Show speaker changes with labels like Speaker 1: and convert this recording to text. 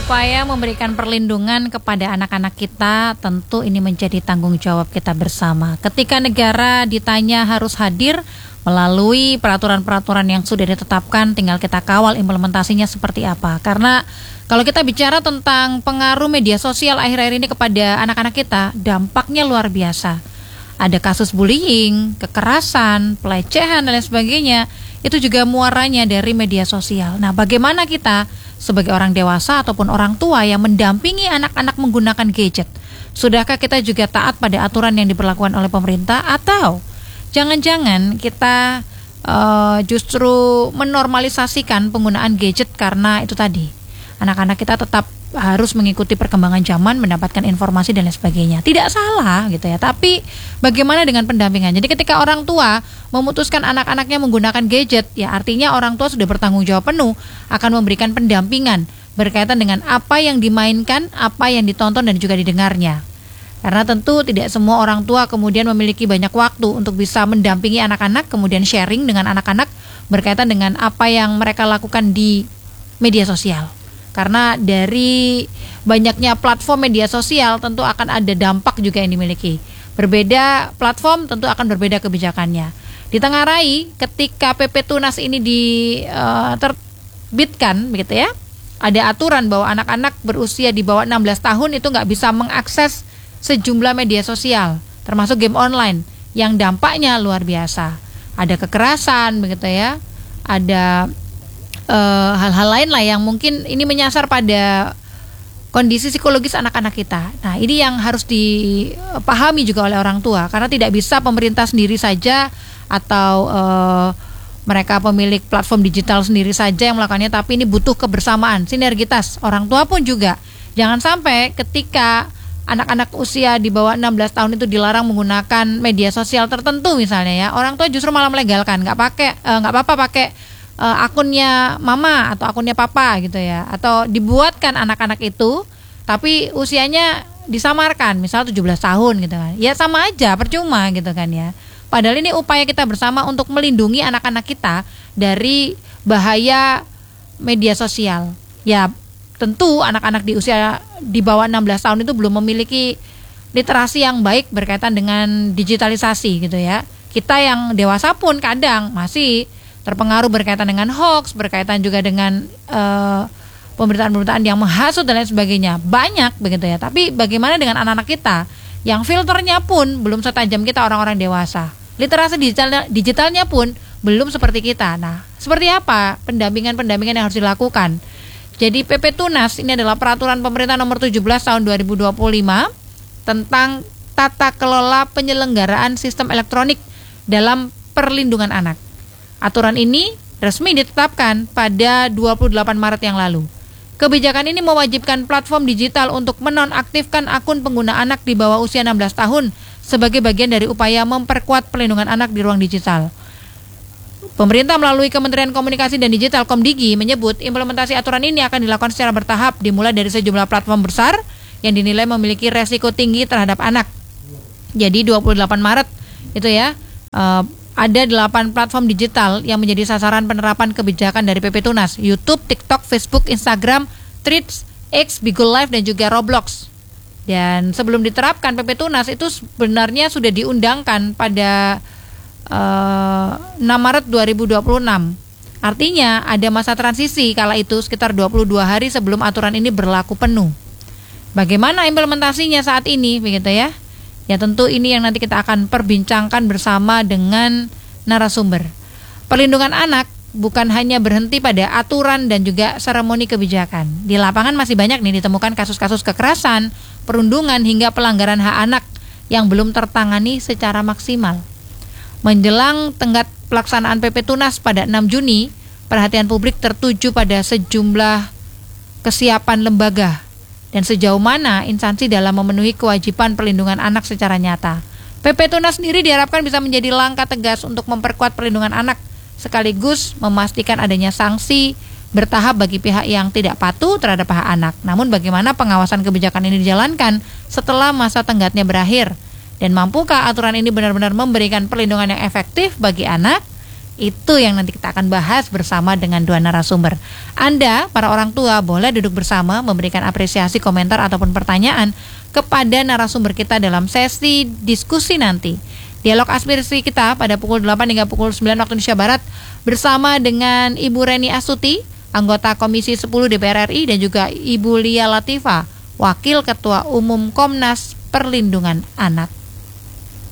Speaker 1: upaya memberikan perlindungan kepada anak-anak kita, tentu ini menjadi tanggung jawab kita bersama. Ketika negara ditanya harus hadir melalui peraturan-peraturan yang sudah ditetapkan, tinggal kita kawal implementasinya seperti apa. Karena kalau kita bicara tentang pengaruh media sosial akhir-akhir ini kepada anak-anak kita, dampaknya luar biasa. Ada kasus bullying, kekerasan, pelecehan, dan lain sebagainya. Itu juga muaranya dari media sosial. Nah, bagaimana kita sebagai orang dewasa ataupun orang tua yang mendampingi anak-anak menggunakan gadget? Sudahkah kita juga taat pada aturan yang diberlakukan oleh pemerintah? Atau jangan-jangan kita justru menormalisasikan penggunaan gadget karena itu tadi, anak-anak kita tetap harus mengikuti perkembangan zaman, mendapatkan informasi dan lain sebagainya. Tidak salah gitu ya, tapi bagaimana dengan pendampingan? Jadi ketika orang tua memutuskan anak-anaknya menggunakan gadget, ya artinya orang tua sudah bertanggung jawab penuh akan memberikan pendampingan berkaitan dengan apa yang dimainkan, apa yang ditonton dan juga didengarnya. Karena tentu tidak semua orang tua kemudian memiliki banyak waktu untuk bisa mendampingi anak-anak, kemudian sharing dengan anak-anak berkaitan dengan apa yang mereka lakukan di media sosial. Karena dari banyaknya platform media sosial tentu akan ada dampak juga yang dimiliki. Berbeda platform tentu akan berbeda kebijakannya. Ditengarai ketika PP Tunas ini diterbitkan begitu ya, ada aturan bahwa anak-anak berusia di bawah 16 tahun itu nggak bisa mengakses sejumlah media sosial, termasuk game online yang dampaknya luar biasa. Ada kekerasan begitu ya, ada hal-hal lain lah yang mungkin ini menyasar pada kondisi psikologis anak-anak kita. Nah, ini yang harus dipahami juga oleh orang tua, karena tidak bisa pemerintah sendiri saja atau mereka pemilik platform digital sendiri saja yang melakukannya, tapi ini butuh kebersamaan, sinergitas orang tua pun juga. Jangan sampai ketika anak-anak usia di bawah 16 tahun itu dilarang menggunakan media sosial tertentu misalnya ya, orang tua justru malah melegalkan, nggak apa-apa pakai akunnya mama atau akunnya papa gitu ya, atau dibuatkan anak-anak itu tapi usianya disamarkan misal 17 tahun gitu kan, ya sama aja percuma gitu kan ya. Padahal ini upaya kita bersama untuk melindungi anak-anak kita dari bahaya media sosial. Ya tentu anak-anak di usia di bawah 16 tahun itu belum memiliki literasi yang baik berkaitan dengan digitalisasi gitu ya. Kita yang dewasa pun kadang masih terpengaruh berkaitan dengan hoax, berkaitan juga dengan pemberitaan-pemberitaan yang menghasut dan lain sebagainya. Banyak begitu ya. Tapi bagaimana dengan anak-anak kita yang filternya pun belum setajam kita orang-orang dewasa. Literasi digitalnya pun belum seperti kita. Nah, seperti apa pendampingan-pendampingan yang harus dilakukan? Jadi PP Tunas ini adalah peraturan pemerintah nomor 17 tahun 2025 tentang tata kelola penyelenggaraan sistem elektronik dalam perlindungan anak. Aturan ini resmi ditetapkan pada 28 Maret yang lalu. Kebijakan ini mewajibkan platform digital untuk menonaktifkan akun pengguna anak di bawah usia 16 tahun sebagai bagian dari upaya memperkuat perlindungan anak di ruang digital. Pemerintah melalui Kementerian Komunikasi dan Digital Komdigi menyebut implementasi aturan ini akan dilakukan secara bertahap dimulai dari sejumlah platform besar yang dinilai memiliki resiko tinggi terhadap anak. Jadi 28 Maret itu ya, ada 8 platform digital yang menjadi sasaran penerapan kebijakan dari PP Tunas: YouTube, TikTok, Facebook, Instagram, Threads, X, Bigo Live, dan juga Roblox. Dan sebelum diterapkan PP Tunas itu sebenarnya sudah diundangkan pada 6 Maret 2026. Artinya ada masa transisi kala itu sekitar 22 hari sebelum aturan ini berlaku penuh. Bagaimana implementasinya saat ini begitu ya? Ya tentu ini yang nanti kita akan perbincangkan bersama dengan narasumber. Perlindungan anak bukan hanya berhenti pada aturan dan juga seremoni kebijakan. Di lapangan masih banyak nih ditemukan kasus-kasus kekerasan, perundungan hingga pelanggaran hak anak yang belum tertangani secara maksimal. Menjelang tenggat pelaksanaan PP Tunas pada 6 Juni, perhatian publik tertuju pada sejumlah kesiapan lembaga dan sejauh mana instansi dalam memenuhi kewajiban perlindungan anak secara nyata. PP Tunas sendiri diharapkan bisa menjadi langkah tegas untuk memperkuat perlindungan anak, sekaligus memastikan adanya sanksi bertahap bagi pihak yang tidak patuh terhadap hak anak. Namun bagaimana pengawasan kebijakan ini dijalankan setelah masa tenggatnya berakhir? Dan mampukah aturan ini benar-benar memberikan perlindungan yang efektif bagi anak? Itu yang nanti kita akan bahas bersama dengan dua narasumber. Anda, para orang tua, boleh duduk bersama memberikan apresiasi, komentar, ataupun pertanyaan kepada narasumber kita dalam sesi diskusi nanti. Dialog aspirasi kita pada pukul 8 hingga pukul 9 waktu Indonesia Barat bersama dengan Ibu Reni Astuti, anggota Komisi 10 DPR RI, dan juga Ibu Lia Latifah, Wakil Ketua Umum Komnas Perlindungan Anak.